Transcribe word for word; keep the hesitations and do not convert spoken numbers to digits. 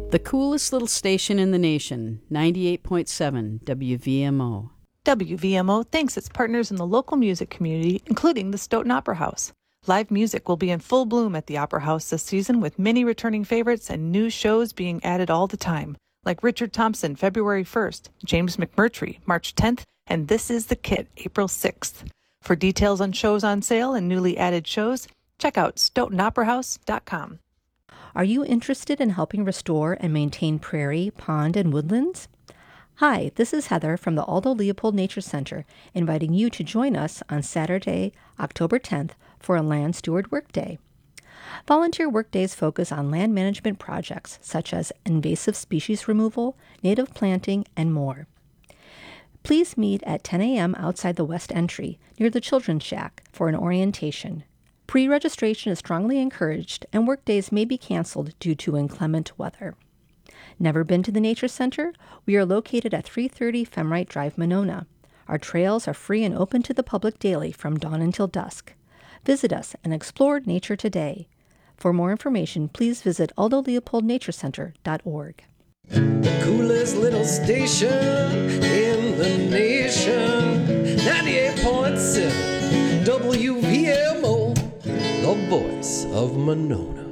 The coolest little station in the nation, ninety-eight point seven W V M O. W V M O thanks its partners in the local music community, including the Stoughton Opera House. Live music will be in full bloom at the Opera House this season, with many returning favorites and new shows being added all the time, like Richard Thompson, February first, James McMurtry, March tenth, and This Is the Kit, April sixth. For details on shows on sale and newly added shows, check out stoughton opera house dot com. Are you interested in helping restore and maintain prairie, pond, and woodlands? Hi, this is Heather from the Aldo Leopold Nature Center, inviting you to join us on Saturday, October tenth, for a Land Steward Workday. Volunteer workdays focus on land management projects such as invasive species removal, native planting, and more. Please meet at ten a.m. outside the West Entry, near the Children's Shack, for an orientation. Pre-registration is strongly encouraged, and workdays may be canceled due to inclement weather. Never been to the Nature Center? We are located at three thirty Femrite Drive, Monona. Our trails are free and open to the public daily from dawn until dusk. Visit us and explore nature today. For more information, please visit aldo leopold nature center dot org. The coolest little station in the nation, ninety-eight point seven W V M O, the voice of Monona.